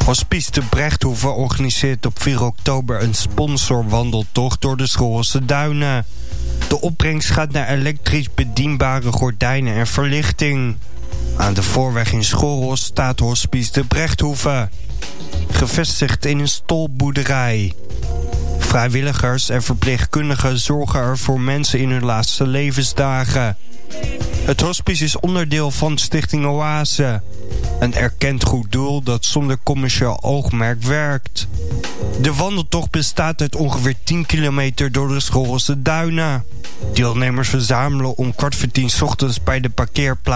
Hospice de Brechthoeve organiseert op 4 oktober een sponsorwandeltocht door de Schoorlse Duinen. De opbrengst gaat naar elektrisch bedienbare gordijnen en verlichting. Aan de voorweg in Schorl staat Hospice de Brechthoeve, gevestigd in een stolboerderij. Vrijwilligers en verpleegkundigen zorgen er voor mensen in hun laatste levensdagen. Het hospice is onderdeel van Stichting Oase, een erkend goed doel dat zonder commercieel oogmerk werkt. De wandeltocht bestaat uit ongeveer 10 kilometer door de Schoorlse Duinen. Deelnemers verzamelen om 9:15 ochtends bij de parkeerplaats